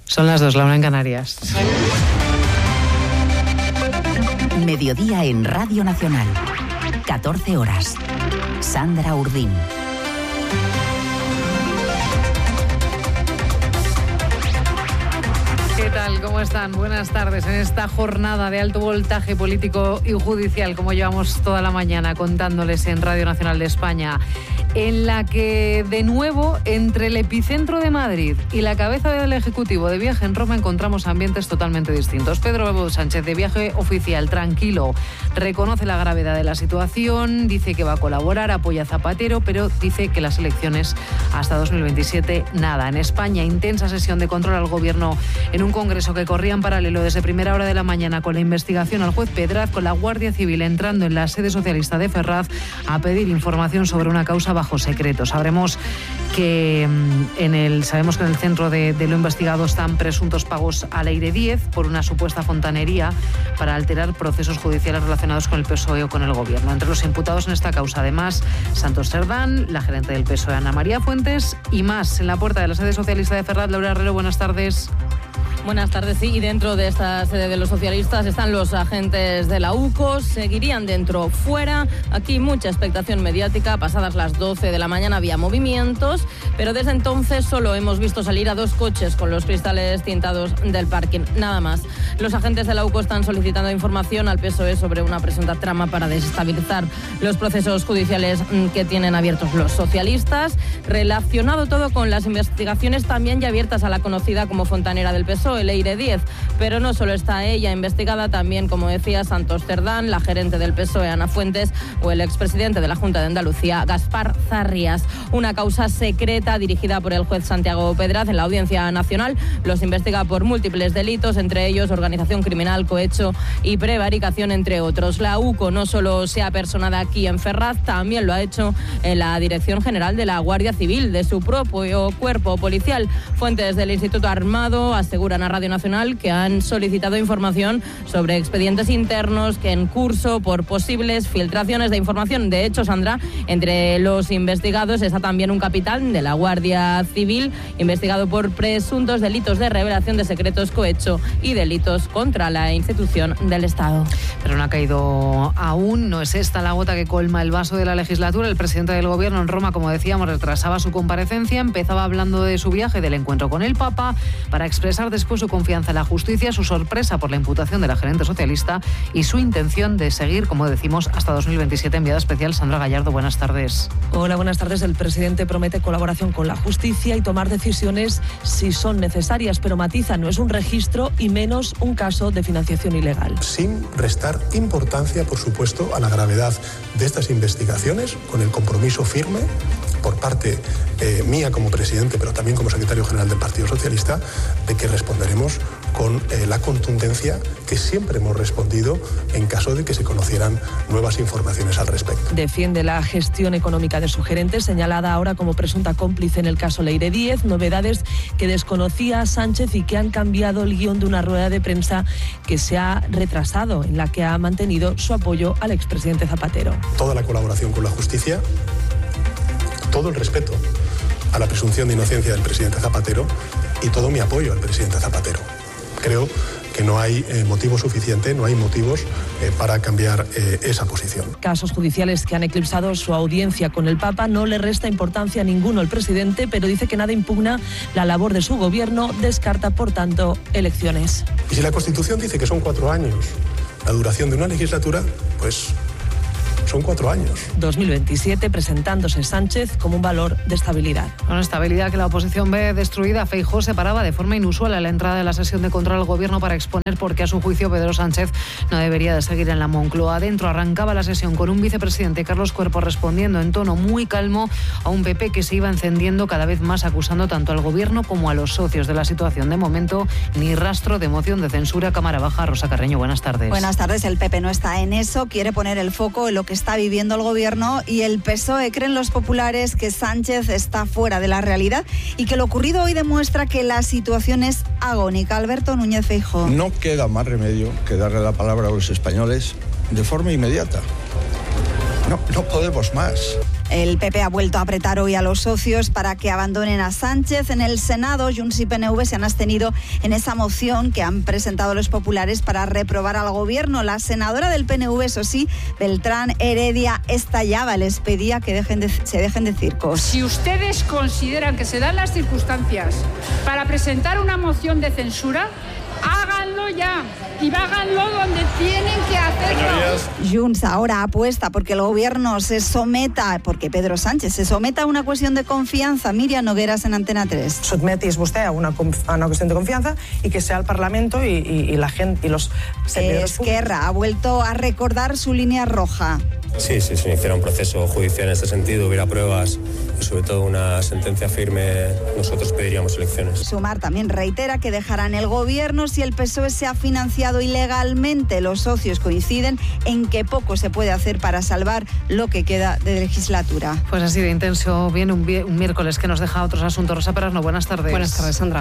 Son las 2, la 1 en Canarias. Mediodía en Radio Nacional. 14 horas. Sandra Urdín. ¿Qué tal? ¿Cómo están? Buenas tardes. En esta jornada de alto voltaje político y judicial, como llevamos toda la mañana contándoles en Radio Nacional de España, en la que, de nuevo, entre el epicentro de Madrid y la cabeza del Ejecutivo de viaje en Roma, encontramos ambientes totalmente distintos. Pedro Sánchez, de viaje oficial, tranquilo, reconoce la gravedad de la situación, dice que va a colaborar, apoya a Zapatero, pero dice que las elecciones hasta 2027, nada. En España, intensa sesión de control al Gobierno en un congreso que corría en paralelo desde primera hora de la mañana con la investigación al juez Pedraz, con la Guardia Civil entrando en la sede socialista de Ferraz a pedir información sobre una causa bajo secreto. Sabemos que en el centro de lo investigado están presuntos pagos a Leire Díez por una supuesta fontanería para alterar procesos judiciales relacionados con el PSOE o con el Gobierno. Entre los imputados en esta causa, además, Santos Cerdán, la gerente del PSOE, Ana María Fuentes, y más. En la puerta de la sede socialista de Ferraz, Laura Herrero, buenas tardes. Buenas tardes, sí, y dentro de esta sede de los socialistas están los agentes de la UCO, seguirían dentro, fuera. Aquí mucha expectación mediática, pasadas las 12 de la mañana había movimientos, pero desde entonces solo hemos visto salir a 2 coches con los cristales tintados del parking, nada más. Los agentes de la UCO están solicitando información al PSOE sobre una presunta trama para desestabilizar los procesos judiciales que tienen abiertos los socialistas, relacionado todo con las investigaciones también ya abiertas a la conocida como fontanera del PSOE, Leire Díez, pero no solo está ella investigada, también, como decía, Santos Cerdán, la gerente del PSOE, Ana Fuentes, o el expresidente de la Junta de Andalucía, Gaspar Zarrias. Una causa secreta dirigida por el juez Santiago Pedraz en la Audiencia Nacional. Los investiga por múltiples delitos, entre ellos organización criminal, cohecho y prevaricación, entre otros. La UCO no solo se ha personado aquí en Ferraz, también lo ha hecho en la Dirección General de la Guardia Civil, de su propio cuerpo policial. Fuentes del Instituto Armado aseguran a Radio Nacional que han solicitado información sobre expedientes internos que en curso por posibles filtraciones de información. De hecho, Sandra, entre los investigados está también un capitán de la Guardia Civil investigado por presuntos delitos de revelación de secretos, cohecho y delitos contra la institución del Estado. Pero no ha caído aún, no es esta la gota que colma el vaso de la legislatura. El presidente del Gobierno en Roma, como decíamos, retrasaba su comparecencia, empezaba hablando de su viaje, del encuentro con el Papa, para expresar después su confianza en la justicia, su sorpresa por la imputación de la gerente socialista y su intención de seguir, como decimos, hasta 2027. Enviada especial Sandra Gallardo, buenas tardes. Hola, buenas tardes. El presidente promete colaboración con la justicia y tomar decisiones si son necesarias, pero matiza, no es un registro y menos un caso de financiación ilegal. Sin restar importancia, por supuesto, a la gravedad de estas investigaciones, con el compromiso firme por parte mía como presidente, pero también como secretario general del Partido Socialista, de que responderemos con la contundencia que siempre hemos respondido en caso de que se conocieran nuevas informaciones al respecto. Defiende la gestión económica de su gerente, señalada ahora como presunta cómplice en el caso Leire Díez, novedades que desconocía Sánchez y que han cambiado el guión de una rueda de prensa que se ha retrasado, en la que ha mantenido su apoyo al expresidente Zapatero. Toda la colaboración con la justicia, todo el respeto a la presunción de inocencia del presidente Zapatero y todo mi apoyo al presidente Zapatero. Creo que no hay motivo suficiente, no hay motivos para cambiar esa posición. Casos judiciales que han eclipsado su audiencia con el Papa. No le resta importancia a ninguno el presidente, pero dice que nada impugna la labor de su gobierno, descarta, por tanto, elecciones. Y si la Constitución dice que son 4 años la duración de una legislatura, pues son 4 años. 2027, presentándose Sánchez como un valor de estabilidad. Una estabilidad que la oposición ve destruida. Feijóo se paraba de forma inusual a la entrada de la sesión de control al Gobierno para exponer por qué, a su juicio, Pedro Sánchez no debería de seguir en la Moncloa. Adentro arrancaba la sesión con un vicepresidente, Carlos Cuerpo, respondiendo en tono muy calmo a un PP que se iba encendiendo cada vez más, acusando tanto al Gobierno como a los socios de la situación. De momento, ni rastro de moción de censura. Cámara Baja. Rosa Carreño, buenas tardes. Buenas tardes. El PP no está en eso, quiere poner el foco en lo que está viviendo el Gobierno, y el PSOE. Creen los populares que Sánchez está fuera de la realidad y que lo ocurrido hoy demuestra que la situación es agónica. Alberto Núñez Feijóo. No queda más remedio que darle la palabra a los españoles de forma inmediata. No podemos más. El PP ha vuelto a apretar hoy a los socios para que abandonen a Sánchez. En el Senado, Junts y PNV se han abstenido en esa moción que han presentado los populares para reprobar al gobierno. La senadora del PNV, eso sí, Beltrán Heredia, estallaba, les pedía que se dejen de circos. Si ustedes consideran que se dan las circunstancias para presentar una moción de censura, háganlo ya y háganlo donde tienen que hacerlo. Junts ahora apuesta porque el gobierno porque Pedro Sánchez se someta a una cuestión de confianza. Miriam Nogueras en Antena 3. Sotmetis vostè a una cuestión de confianza y que sea el Parlamento y la gente y los servidores públicos. Esquerra ha vuelto a recordar su línea roja. Sí, si se iniciara un proceso judicial en este sentido, hubiera pruebas y sobre todo una sentencia firme, nosotros pediríamos elecciones. Sumar también reitera que dejarán el gobierno si el PSOE se ha financiado ilegalmente. Los socios coinciden en que poco se puede hacer para salvar lo que queda de legislatura. Pues así de intenso viene un miércoles que nos deja otros asuntos. Rosa Perasno, buenas tardes. Buenas tardes, Sandra.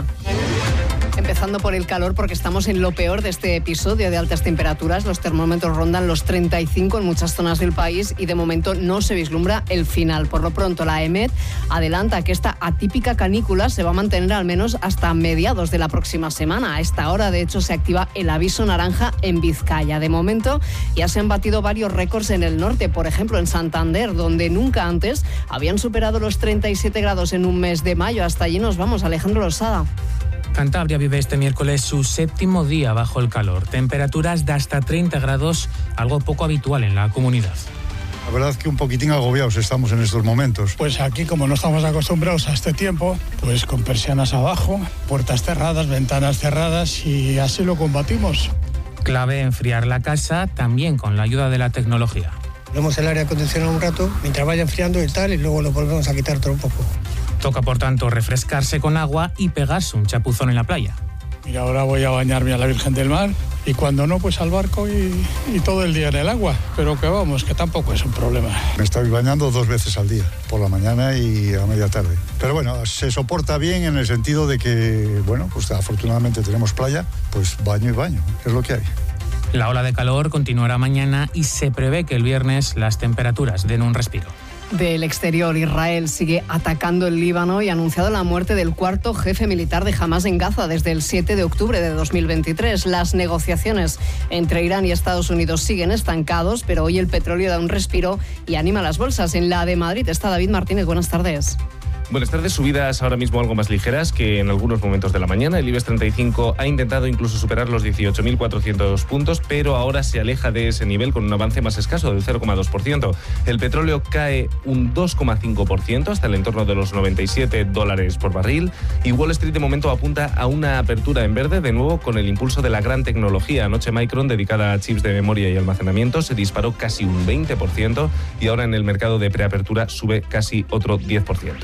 Empezando por el calor, porque estamos en lo peor de este episodio de altas temperaturas. Los termómetros rondan los 35 en muchas zonas del país y de momento no se vislumbra el final. Por lo pronto, la EMET adelanta que esta atípica canícula se va a mantener al menos hasta mediados de la próxima semana. A esta hora, de hecho, se activa el aviso naranja en Vizcaya. De momento, ya se han batido varios récords en el norte, por ejemplo, en Santander, donde nunca antes habían superado los 37 grados en un mes de mayo. Hasta allí nos vamos, Alejandro Losada. Cantabria vive este miércoles su 7º día bajo el calor. Temperaturas de hasta 30 grados, algo poco habitual en la comunidad. La verdad es que un poquitín agobiados estamos en estos momentos. Pues aquí, como no estamos acostumbrados a este tiempo, pues con persianas abajo, puertas cerradas, ventanas cerradas y así lo combatimos. Clave enfriar la casa también con la ayuda de la tecnología. Ponemos el aire acondicionado un rato mientras vaya enfriando y tal, y luego lo volvemos a quitar todo un poco. Toca, por tanto, refrescarse con agua y pegarse un chapuzón en la playa. Mira, ahora voy a bañarme a la Virgen del Mar y cuando no, pues al barco y todo el día en el agua. Pero que vamos, que tampoco es un problema. Me estoy bañando 2 veces al día, por la mañana y a media tarde. Pero bueno, se soporta bien en el sentido de que, bueno, pues afortunadamente tenemos playa, pues baño y baño, es lo que hay. La ola de calor continuará mañana y se prevé que el viernes las temperaturas den un respiro. Del exterior, Israel sigue atacando el Líbano y ha anunciado la muerte del 4º jefe militar de Hamás en Gaza desde el 7 de octubre de 2023. Las negociaciones entre Irán y Estados Unidos siguen estancados, pero hoy el petróleo da un respiro y anima las bolsas. En la de Madrid está David Martínez. Buenas tardes. Buenas tardes. Subidas ahora mismo algo más ligeras que en algunos momentos de la mañana. El IBEX 35 ha intentado incluso superar los 18.400 puntos, pero ahora se aleja de ese nivel con un avance más escaso del 0,2%. El petróleo cae un 2,5% hasta el entorno de los $97 por barril. Y Wall Street de momento apunta a una apertura en verde, de nuevo con el impulso de la gran tecnología. Anoche Micron, dedicada a chips de memoria y almacenamiento, se disparó casi un 20% y ahora en el mercado de preapertura sube casi otro 10%.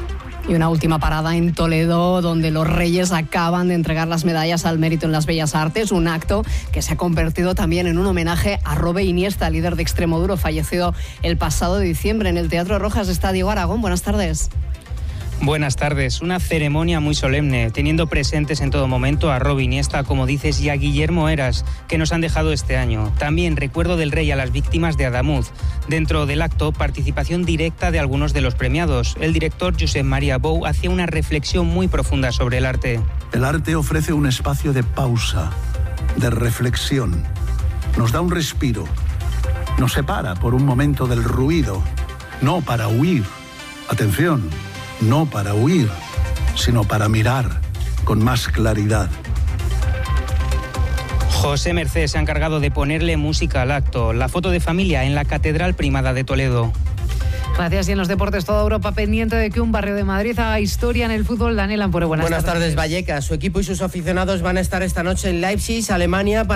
Y una última parada en Toledo, donde los Reyes acaban de entregar las medallas al mérito en las Bellas Artes, un acto que se ha convertido también en un homenaje a Robe Iniesta, líder de Extremoduro, fallecido el pasado diciembre. En el Teatro Rojas está Diego Aragón. Buenas tardes. Buenas tardes. Una ceremonia muy solemne, teniendo presentes en todo momento a Robe Iniesta, como dices, y a Guillermo Heras, que nos han dejado este año. También recuerdo del rey a las víctimas de Adamuz. Dentro del acto, participación directa de algunos de los premiados. El director Josep Maria Bou hacía una reflexión muy profunda sobre el arte. El arte ofrece un espacio de pausa, de reflexión. Nos da un respiro. Nos separa por un momento del ruido, no para huir. Atención. No para huir, sino para mirar con más claridad. José Merced se ha encargado de ponerle música al acto. La foto de familia en la Catedral Primada de Toledo. Gracias. Y en los deportes, toda Europa pendiente de que un barrio de Madrid haga historia en el fútbol. Daniel Ampure, buenas tardes. Buenas tardes, Vallecas. Su equipo y sus aficionados van a estar esta noche en Leipzig, Alemania,